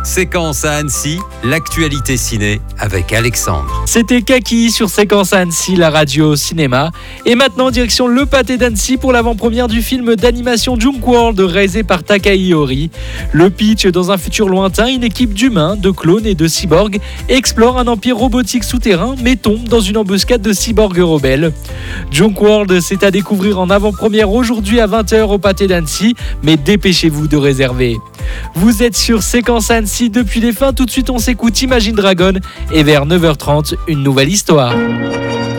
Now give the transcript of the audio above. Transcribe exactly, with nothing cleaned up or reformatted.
Séquence à Annecy, l'actualité ciné avec Alexandre. C'était Kaki sur Séquence à Annecy, la radio cinéma. Et maintenant, direction le pâté d'Annecy pour l'avant-première du film d'animation Junkworld, réalisé par Takai Hori. Le pitch: dans un futur lointain, une équipe d'humains, de clones et de cyborgs explore un empire robotique souterrain, mais tombe dans une embuscade de cyborgs rebelles. Junkworld, c'est à découvrir en avant-première aujourd'hui à vingt heures au pâté d'Annecy, mais dépêchez-vous de réserver. Vous êtes sur Séquence Annecy depuis les fins. Tout de suite, on s'écoute Imagine Dragon et vers neuf heures trente, une nouvelle histoire.